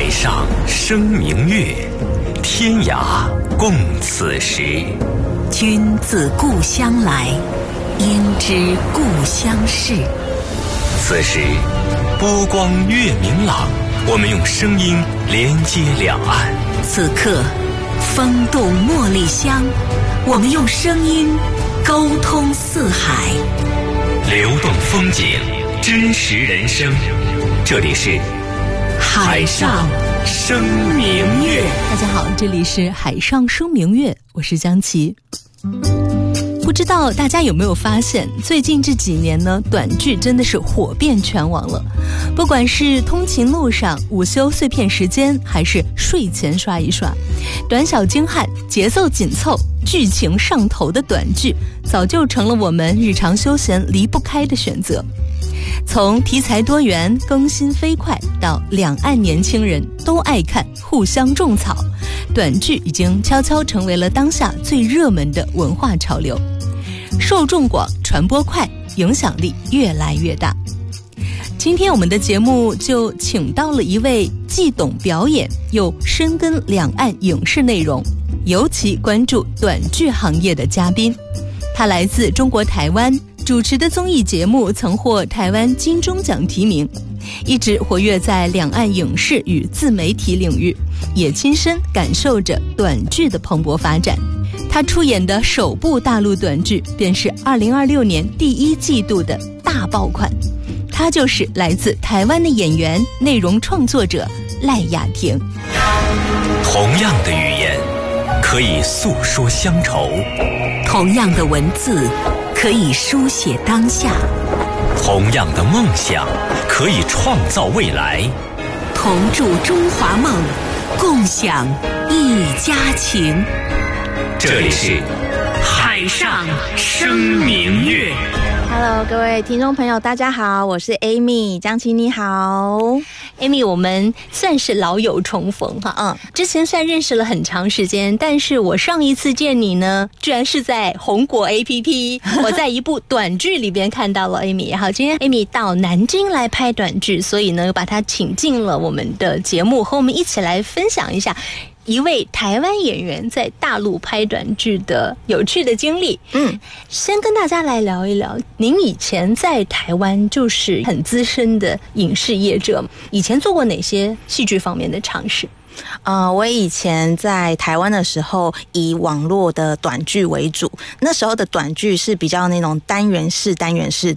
海上生明月，天涯共此时。 君自故乡来，应知故乡事。 此时波光月明朗，我们用声音连接两岸。 此刻风动茉莉香，我们用声音沟通四海。 流动风景，真实人生，这里是海上生明月。 大家好，这里是海上生明月，我是江琪。不知道大家有没有发现，最近这几年呢，短剧真的是火遍全网了。不管是通勤路上、午休碎片时间，还是睡前刷一刷，短小精悍、节奏紧凑、剧情上头的短剧，早就成了我们日常休闲离不开的选择。从题材多元、更新飞快，到两岸年轻人都爱看、互相种草，短剧已经悄悄成为了当下最热门的文化潮流。受众广，传播快，影响力越来越大。今天我们的节目就请到了一位既懂表演又深耕两岸影视内容，尤其关注短剧行业的嘉宾。他来自中国台湾，主持的综艺节目曾获台湾金钟奖提名，一直活跃在两岸影视与自媒体领域，也亲身感受着短剧的蓬勃发展。他出演的首部大陆短剧便是2026年第一季度的大爆款，他就是来自台湾的演员、内容创作者赖雅婷。 同样的语言可以诉说乡愁， 同样的文字可以书写当下， 同样的梦想可以创造未来。 同筑中华梦，共享一家情。 这里是海上生明月。 Hello， 各位听众朋友，大家好，我是 Amy， 江琪你好。 Amy， 我们算是老友重逢哈。之前虽然认识了很长时间，但是我上一次见你呢，居然是在红果 APP， 我在一部短剧里边看到了 Amy。好，今天 Amy 到南京来拍短剧，所以呢，把她请进了我们的节目，和我们一起来分享一下一位台湾演员在大陆拍短剧的有趣的经历。先跟大家来聊一聊，您以前在台湾就是很资深的影视业者，以前做过哪些戏剧方面的尝试？ 我以前在台湾的时候以网络的短剧为主，那时候的短剧是比较那种单元式的